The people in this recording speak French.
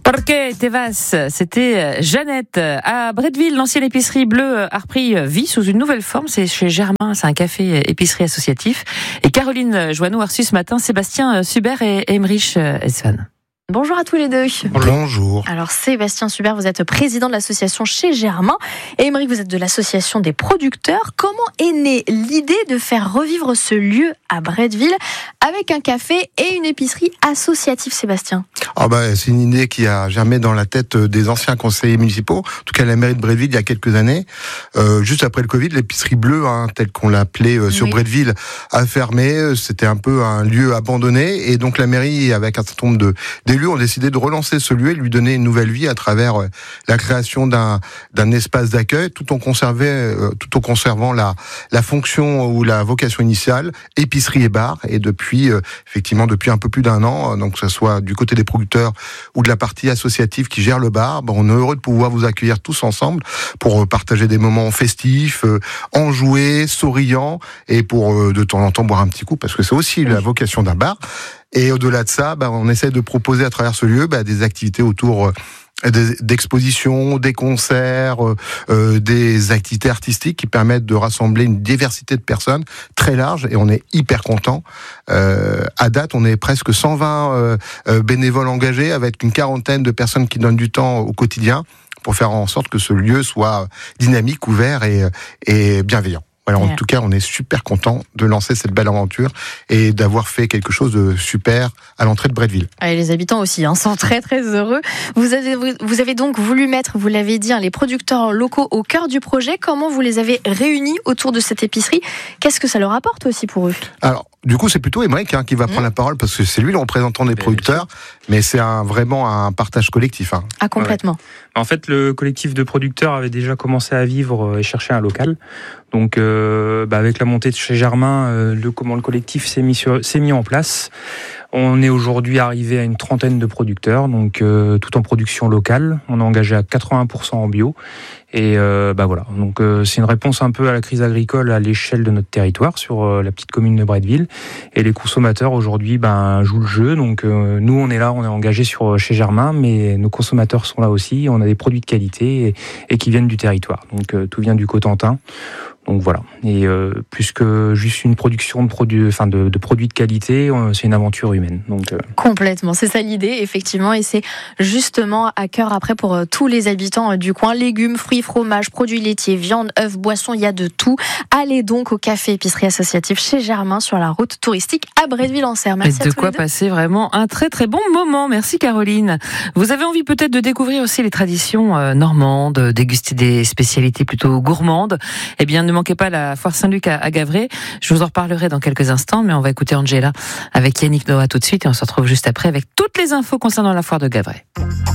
Porque te vas, c'était Jeannette. À Bretteville, l'ancienne épicerie bleue a repris vie sous une nouvelle forme. C'est chez Germain, c'est un café épicerie associatif. Et Caroline Joanneau a reçu ce matin Sébastien Subert et Emmerich Esvan. Bonjour à tous les deux. Bonjour. Alors Sébastien Subert, vous êtes président de l'association chez Germain et Emmerich, vous êtes de l'association des producteurs. Comment est née l'idée de faire revivre ce lieu à Bretteville avec un café et une épicerie associative, Sébastien? C'est une idée qui a germé dans la tête des anciens conseillers municipaux, en tout cas la mairie de Bretteville il y a quelques années. Juste après le Covid, l'épicerie bleue, telle qu'on l'appelait sur Bretteville, a fermé. C'était un peu un lieu abandonné et donc la mairie, avec un certain nombre d'élus, ont décidé de relancer ce lieu et lui donner une nouvelle vie à travers la création d'un espace d'accueil, tout en conservant la fonction ou la vocation initiale, épicerie et bar. Et depuis un peu plus d'un an, donc que ce soit du côté des producteurs ou de la partie associative qui gère le bar, on est heureux de pouvoir vous accueillir tous ensemble pour partager des moments festifs, enjoués, souriants, et pour de temps en temps boire un petit coup, parce que c'est aussi la vocation d'un bar. Et au-delà de ça, on essaie de proposer à travers ce lieu des activités autour d'expositions, des concerts, des activités artistiques qui permettent de rassembler une diversité de personnes très large, et on est hyper content. À date, on est presque 120 bénévoles engagés, avec une quarantaine de personnes qui donnent du temps au quotidien pour faire en sorte que ce lieu soit dynamique, ouvert et bienveillant. Alors, en tout cas, on est super content de lancer cette belle aventure et d'avoir fait quelque chose de super à l'entrée de Bretteville. Et les habitants aussi sont très très heureux. Vous avez donc voulu mettre, vous l'avez dit, les producteurs locaux au cœur du projet. Comment vous les avez réunis autour de cette épicerie? Qu'est-ce que ça leur apporte aussi pour eux? Alors, du coup, c'est plutôt Emmerich qui va prendre la parole, parce que c'est lui le représentant des producteurs, mais c'est vraiment un partage collectif. Complètement. Ouais. En fait, le collectif de producteurs avait déjà commencé à vivre et chercher un local. Donc, avec la montée de chez Germain, le collectif s'est mis en place. On est aujourd'hui arrivé à une trentaine de producteurs, donc tout en production locale. On est engagé à 80% en bio. Et voilà. Donc c'est une réponse un peu à la crise agricole à l'échelle de notre territoire, sur la petite commune de Bretteville. Et les consommateurs aujourd'hui jouent le jeu. Donc nous on est là, on est engagé chez Germain, mais nos consommateurs sont là aussi. On a des produits de qualité et qui viennent du territoire. Donc tout vient du Cotentin. Donc voilà. Et plus que juste une production de produits de qualité, c'est une aventure humaine. Donc complètement, c'est ça l'idée, effectivement, et c'est justement à cœur après pour tous les habitants du coin. Légumes, fruits, fromages, produits laitiers, viande, œufs, boissons, il y a de tout. Allez donc au café épicerie associatif chez Germain sur la route touristique à Bretteville-en-Serre. Merci. De quoi passer vraiment un très très bon moment. Merci Caroline. Vous avez envie peut-être de découvrir aussi les traditions normandes, déguster des spécialités plutôt gourmandes? Eh bien, ne manquez pas la foire Saint-Luc à Gavray. Je vous en reparlerai dans quelques instants, mais on va écouter Angela avec Yannick Noah tout de suite, et on se retrouve juste après avec toutes les infos concernant la foire de Gavray.